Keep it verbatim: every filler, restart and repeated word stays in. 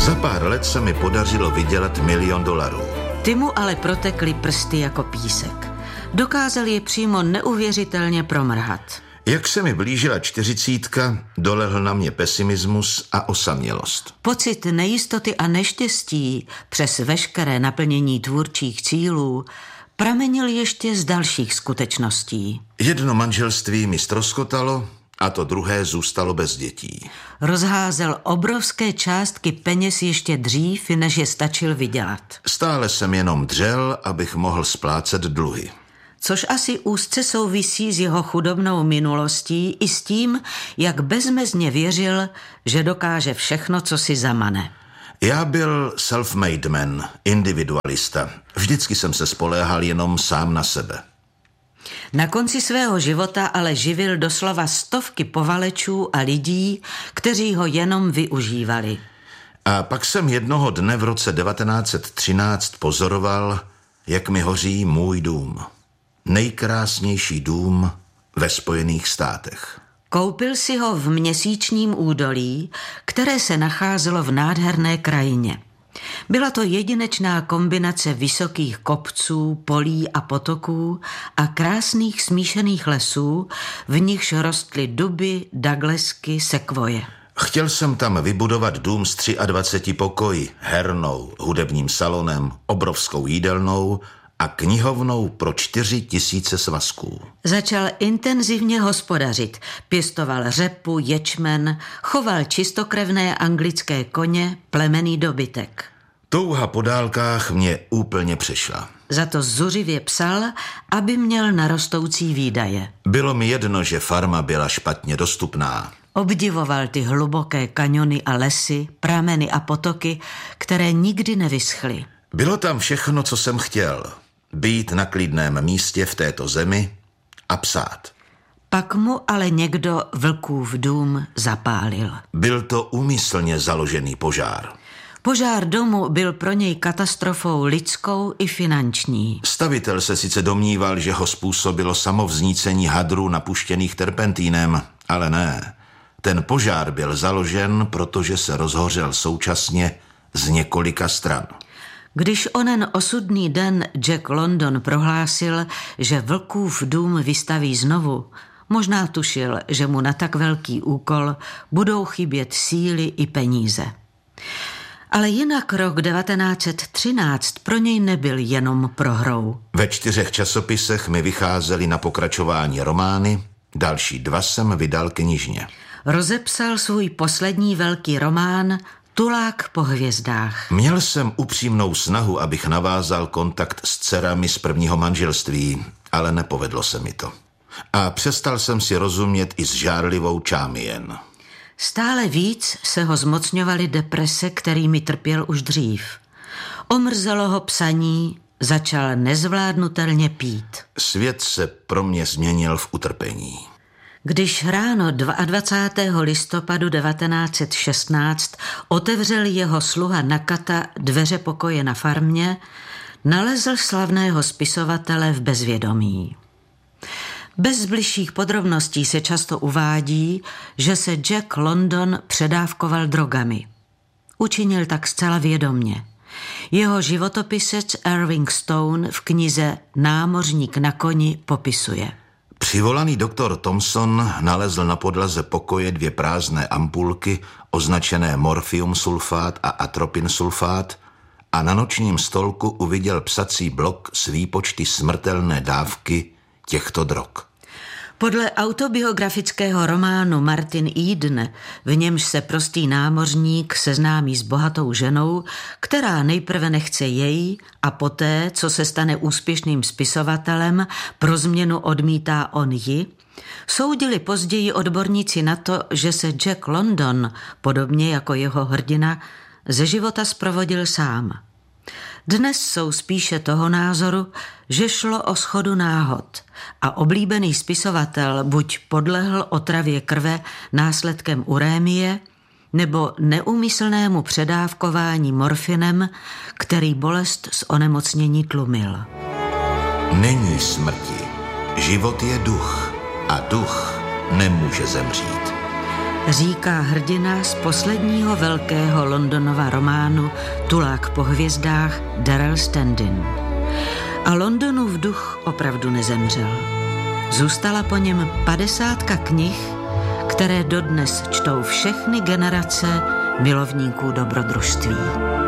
Za pár let se mi podařilo vydělat milion dolarů. Ty mu ale protekly prsty jako písek. Dokázal je přímo neuvěřitelně promrhat. Jak se mi blížila čtyřicítka, dolehl na mě pesimismus a osamělost. Pocit nejistoty a neštěstí přes veškeré naplnění tvůrčích cílů pramenil ještě z dalších skutečností. Jedno manželství mi ztroskotalo a to druhé zůstalo bez dětí. Rozházel obrovské částky peněz ještě dřív, než je stačil vydělat. Stále jsem jenom dřel, abych mohl splácet dluhy. Což asi úzce souvisí s jeho chudobnou minulostí i s tím, jak bezmezně věřil, že dokáže všechno, co si zamane. Já byl self-made man, individualista. Vždycky jsem se spoléhal jenom sám na sebe. Na konci svého života ale živil doslova stovky povalečů a lidí, kteří ho jenom využívali. A pak jsem jednoho dne v roce devatenáct set třináct pozoroval, jak mi hoří můj dům. Nejkrásnější dům ve Spojených státech. Koupil si ho v Měsíčním údolí, které se nacházelo v nádherné krajině. Byla to jedinečná kombinace vysokých kopců, polí a potoků a krásných smíšených lesů, v nichž rostly duby, daglesky, sekvoje. Chtěl jsem tam vybudovat dům z dvaceti tři pokoji, hernou, hudebním salonem, obrovskou jídelnou a knihovnou pro čtyři tisíce svazků. Začal intenzivně hospodařit, pěstoval řepu, ječmen, choval čistokrevné anglické koně, plemenný dobytek. Touha po dálkách mě úplně přešla. Za to zuřivě psal, aby měl na rostoucí výdaje. Bylo mi jedno, že farma byla špatně dostupná. Obdivoval ty hluboké kaňony a lesy, prameny a potoky, které nikdy nevyschly. Bylo tam všechno, co jsem chtěl. Být na klidném místě v této zemi a psát. Pak mu ale někdo Vlkův dům zapálil. Byl to úmyslně založený požár. Požár domu byl pro něj katastrofou lidskou i finanční. Stavitel se sice domníval, že ho způsobilo samovznícení hadrů napuštěných terpentínem, ale ne. Ten požár byl založen, protože se rozhořel současně z několika stran. Když onen osudný den Jack London prohlásil, že Vlkův dům vystaví znovu, možná tušil, že mu na tak velký úkol budou chybět síly i peníze. Ale jinak rok devatenáct set třináct pro něj nebyl jenom prohrou. Ve čtyřech časopisech mi vycházely na pokračování romány, další dva jsem vydal knižně. Rozepsal svůj poslední velký román Tulák po hvězdách. Měl jsem upřímnou snahu, abych navázal kontakt s dcerami z prvního manželství, ale nepovedlo se mi to. A přestal jsem si rozumět i s žárlivou Charmian. Stále víc se ho zmocňovaly deprese, kterými trpěl už dřív. Omrzelo ho psaní, začal nezvládnutelně pít. Svět se pro mě změnil v utrpení. Když ráno dvacátého druhého listopadu devatenáct set šestnáct otevřel jeho sluha Nakata dveře pokoje na farmě, nalezl slavného spisovatele v bezvědomí. Bez bližších podrobností se často uvádí, že se Jack London předávkoval drogami. Učinil tak zcela vědomně. Jeho životopisec Irving Stone v knize Námořník na koni popisuje. Přivolaný doktor Thompson nalezl na podlaze pokoje dvě prázdné ampulky označené morfium sulfát a atropin sulfát a na nočním stolku uviděl psací blok s výpočty smrtelné dávky těchto drog. Podle autobiografického románu Martin Eden, v němž se prostý námořník seznámí s bohatou ženou, která nejprve nechce jej a poté, co se stane úspěšným spisovatelem, pro změnu odmítá on ji, soudili později odborníci na to, že se Jack London, podobně jako jeho hrdina, ze života zprovodil sám. Dnes jsou spíše toho názoru, že šlo o shodu náhod a oblíbený spisovatel buď podlehl otravě krve následkem urémie nebo neúmyslnému předávkování morfinem, který bolest z onemocnění tlumil. Není smrti, život je duch a duch nemůže zemřít. Říká hrdina z posledního velkého Londonova románu Tulák po hvězdách Darrell Standin. A Londonův duch opravdu nezemřel. Zůstala po něm padesátka knih, které dodnes čtou všechny generace milovníků dobrodružství.